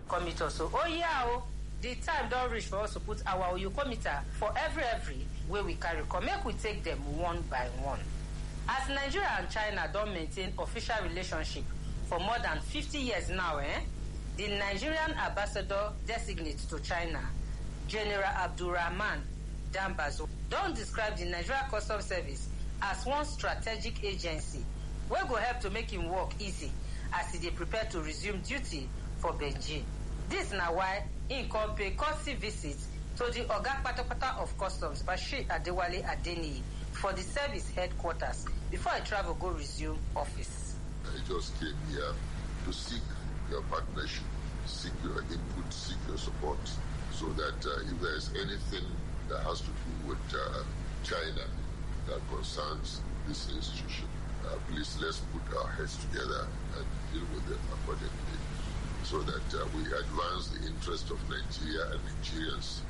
Committee. So, the time don't reach for us to put our Oyokometer for every way we carry come. Make we take them one by one. As Nigeria and China don't maintain official relationship for more than 50 years now, the Nigerian ambassador designate to China, General Abdulrahman Dambazo, don't describe the Nigeria Customs Service as one strategic agency wey go help to make him work easy as he dey prepare to resume duty for Beijing. This na why he come pay courtesy visit to the Oga Patapata of Customs, Bashir Adewale Adeniyi, for the service headquarters before I travel go resume office. I just came here to seek your partnership, seek your input, seek your support, so that if there is anything that has to do with China that concerns this institution, please let's put our heads together and deal with them accordingly, so that we advance the interest of Nigeria and Nigerians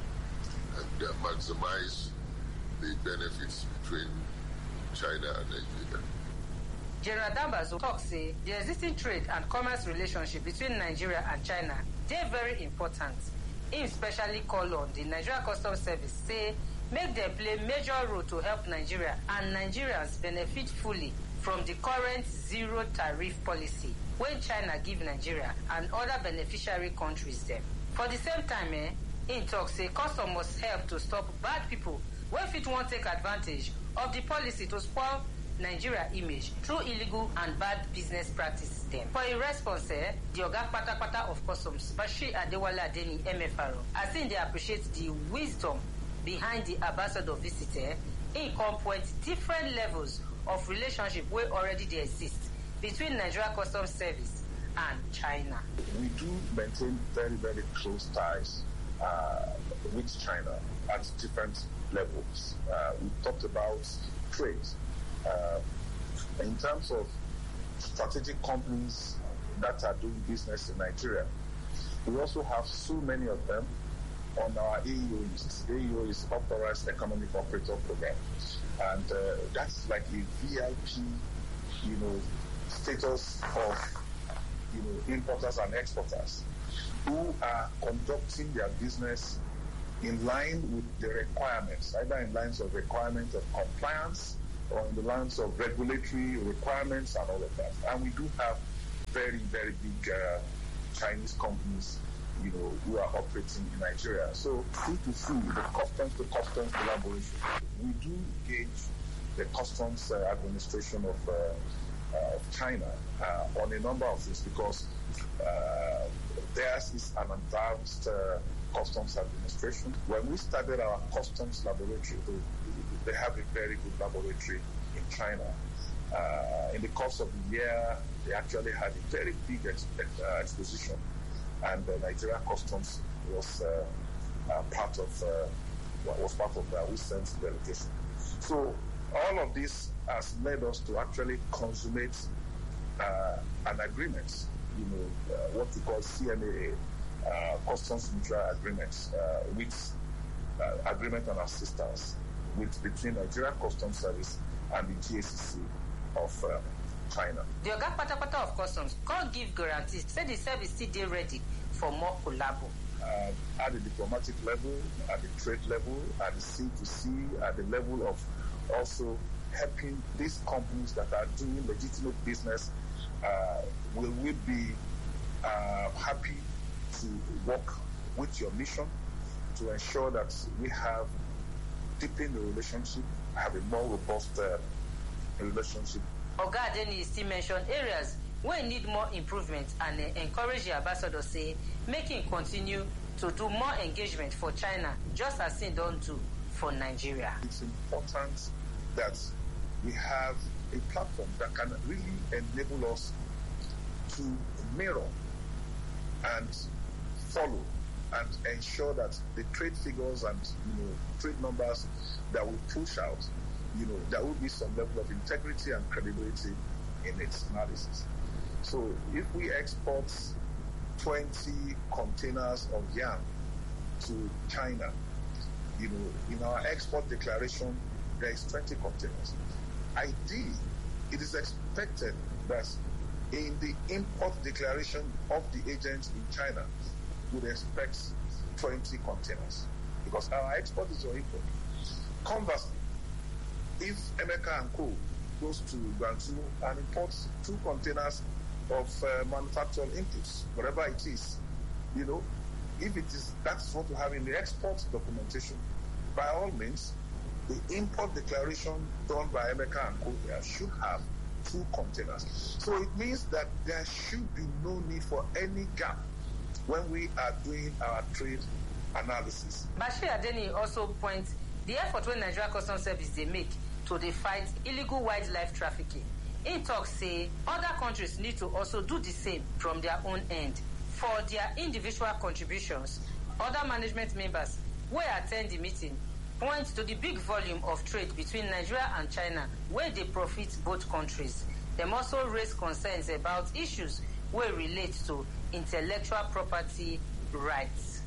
and maximize the benefits between China and Nigeria. General Dambazo talks say the existing trade and commerce relationship between Nigeria and China, they're very important. He especially call on the Nigeria Customs Service, say make them play major role to help Nigeria and Nigerians benefit fully from the current zero tariff policy when China give Nigeria and other beneficiary countries them. For the same time, he talks say custom must help to stop bad people wey fit wan take advantage of the policy to spoil Nigeria image through illegal and bad business practices them. For a response, the Oga Patapata of Customs, Bashir Adewale Adeniyi MFR, as in they appreciate the wisdom behind the ambassador visit, he come point different levels of relationship where already they exist between Nigeria Customs Service and China. We do maintain very, very close ties with China at different levels. We talked about trade. In terms of strategic companies that are doing business in Nigeria, we also have so many of them on our AEO list. AEO is Authorized Economic Operator Program, and that's like a VIP, status of, importers and exporters who are conducting their business in line with the requirements, either in lines of requirement of compliance or in the lines of regulatory requirements and all of that. And we do have very, very big Chinese companies, who are operating in Nigeria. So C2C, the customs-to-customs collaboration, we do engage the customs administration of China on a number of things, because theirs is an advanced customs administration. When we started our customs laboratory, they have a very good laboratory in China. In the course of the year, they actually had a very big exposition, and Nigeria Customs was part of their recent delegation. So all of this has led us to actually consummate an agreement, what we call CMAA, Customs Mutual Agreements, with agreement on assistance between Nigeria Customs Service and the GACC of China. The Oga Patapata of Customs can't give guarantees, say the service still dey ready for more collabo. At the diplomatic level, at the trade level, at the C2C, at the level of also helping these companies that are doing legitimate business, will we be happy to work with your mission to ensure that we have deepened the relationship, have a more robust relationship. Oga Adeniyi still mentioned areas where need more improvement and encourage the ambassador say making continue to do more engagement for China, just as he don't do for Nigeria. It's important that we have a platform that can really enable us to mirror and follow and ensure that the trade figures and trade numbers that we push out, there will be some level of integrity and credibility in its analysis. So if we export 20 containers of yam to China, in our export declaration, there is 20 containers. Ideally, it is expected that in the import declaration of the agents in China would expect 20 containers because our export is your import. Conversely, if Emeka and Co. goes to Guangzhou and imports 2 containers of manufactured inputs, whatever it is, if it is that's what we have in the export documentation, by all means, the import declaration done by Emeka and Co. should have 2 containers. So it means that there should be no need for any gap when we are doing our trade analysis. Bashir Adeni also points the effort when Nigeria Customs Service they make to fight illegal wildlife trafficking. In talks say other countries need to also do the same from their own end. For their individual contributions, other management members who attend the meeting point to the big volume of trade between Nigeria and China where they profit both countries. They also raise concerns about issues where relate to intellectual property rights.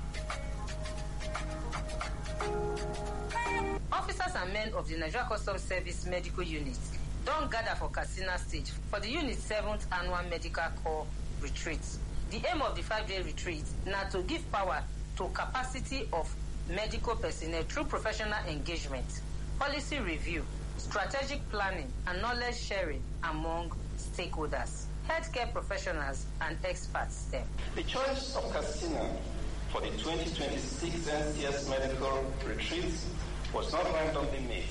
Officers and men of the Nigeria Customs Service Medical Unit don't gather for Katsina State for the unit's 7th annual Medical Corps retreat. The aim of the 5-day retreat is to give power to capacity of medical personnel through professional engagement, policy review, strategic planning, and knowledge sharing among stakeholders, healthcare professionals, and experts. The choice of Katsina for the 2026 NCS Medical Retreat was not randomly made.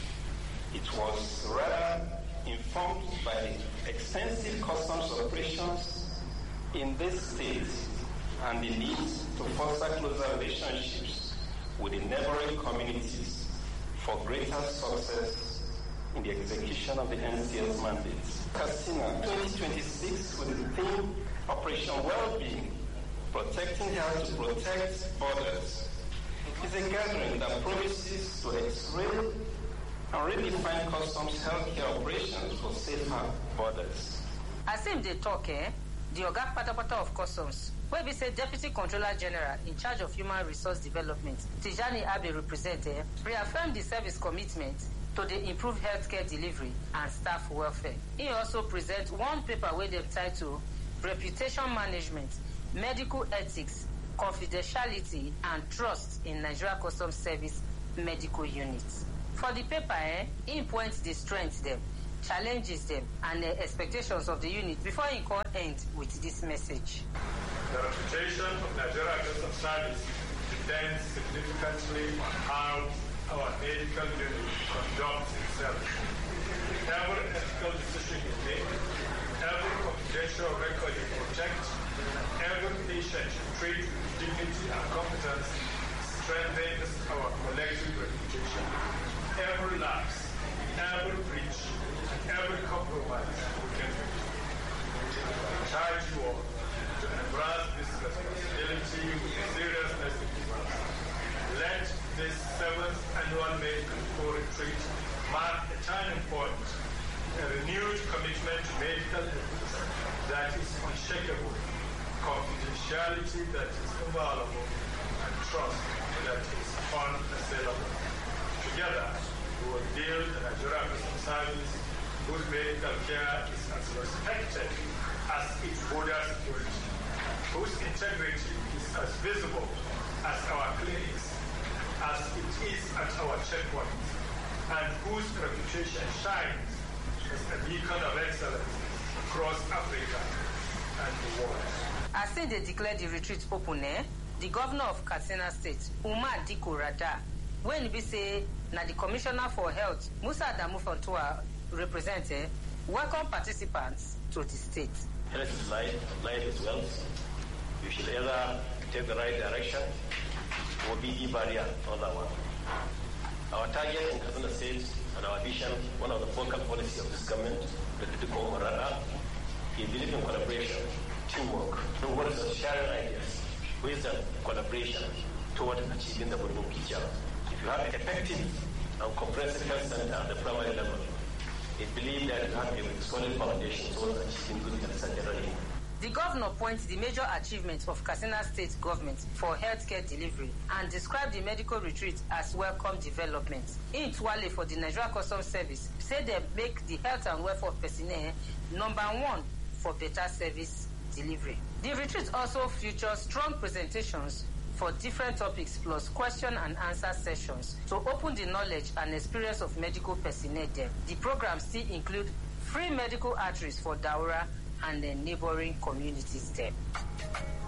It was rather informed by the extensive customs operations in this state and the need to foster closer relationships with the neighboring communities for greater success in the execution of the NCS mandates. Katsina 2026 with the theme Operation Wellbeing, Protecting Health to Protect Borders, is a gathering that promises to X-ray and redefine customs healthcare operations for safer borders. As if they talk, the Oga Patapata of Customs, where we say Deputy Controller General in charge of Human Resource Development, Tijani Abe represented, reaffirmed the service commitment to the improved healthcare delivery and staff welfare. He also presents one paper with the title Reputation Management, Medical Ethics, Confidentiality and Trust in Nigeria Customs Service Medical Units. For the paper, he points the strengths them, challenges them, and the expectations of the unit before he can end with this message. The reputation of Nigeria Customs Service depends significantly on how our medical unit conducts itself. Every ethical decision is made, every confidential record is protected, every patient is treated with dignity and competence strengthens our collective reputation. Every lapse, every breach, every compromise we can make. I charge you all to embrace this responsibility with the seriousness it demands. Let this 7th annual medical corps retreat mark a turning point, a renewed commitment to medical ethics that is unshakable, confidentiality that is inviolable, and trust that is unassailable. Together, we will build a Nigeria Customs Service whose medical care is as respected as its border security, whose integrity is as visible as our clinics, as it is at our checkpoints, and whose reputation shines as a beacon of excellence across Africa and the world. As they declared the retreat open, the governor of Katsina State, Umar Diko Rada, when we say na the Commissioner for Health, Musa Adamu Fontua, represented, welcome participants to the state. Health is life, life is wealth. You should either take the right direction or be the barrier to other one. Our target in Katsina State and our vision, one of the focal policies of this government, the Diko Rada, we believe in collaboration, teamwork, and what is sharing ideas, wisdom, collaboration toward achieving the good picture. If you have an effective and comprehensive health center at the primary level, we believe that you have a solid foundation towards achieving good health generally. The governor points the major achievements of Katsina State government for healthcare delivery and described the medical retreat as welcome development. In Tuale for the Nigeria Customs Service, said they make the health and welfare of personnel number one for better service delivery. The retreat also features strong presentations for different topics plus question and answer sessions to open the knowledge and experience of medical personnel there. The program still include free medical outreach for Daura and the neighboring communities there.